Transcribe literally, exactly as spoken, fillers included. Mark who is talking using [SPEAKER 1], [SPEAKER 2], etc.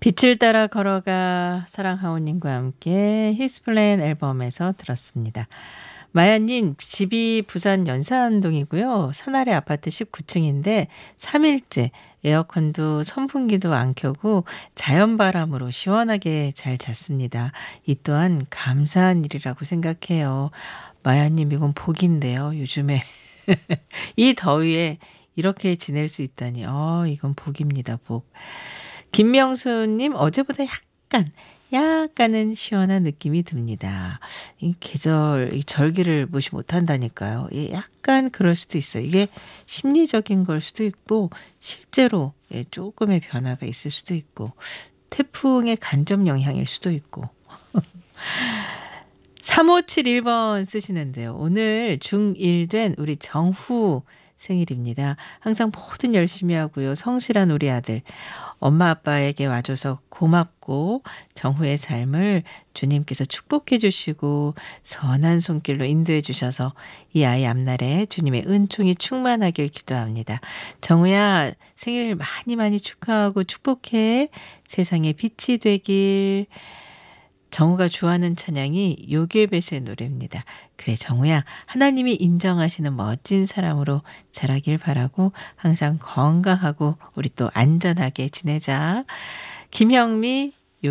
[SPEAKER 1] 빛을 따라 걸어가 사랑하오님과 함께 히스플랜 앨범에서 들었습니다. 마야님 집이 부산 연산동이고요. 산아래 아파트 십구 층인데 삼 일째 에어컨도 선풍기도 안 켜고 자연바람으로 시원하게 잘 잤습니다. 이 또한 감사한 일이라고 생각해요. 마야님 이건 복인데요. 요즘에 이 더위에 이렇게 지낼 수 있다니 어 이건 복입니다. 복. 김명수님 어제보다 약간 약간은 시원한 느낌이 듭니다. 이 계절 이 절기를 무시 못한다니까요. 예 약간 그럴 수도 있어요. 이게 심리적인 걸 수도 있고 실제로 예 쪼끔의 변화가 있을 수도 있고 태풍의 간접 영향일 수도 있고. 삼오칠일 번 쓰시는데요. 오늘 중일 된 우리 정후 생일입니다. 항상 뭐든 열심히 하고요. 성실한 우리 아들. 엄마 아빠에게 와줘서 고맙고 정후의 삶을 주님께서 축복해 주시고 선한 손길로 인도해 주셔서 이 아이 앞날에 주님의 은총이 충만하길 기도합니다. 정우야 생일 많이 많이 축하하고 축복해. 세상에 빛이 되길. 정우가 좋아하는 찬양이 요괴벳의 노래입니다. 그래 정우야 하나님이 인정하시는 멋진 사람으로 자라길 바라고 항상 건강하고 우리 또 안전하게 지내자. 김형미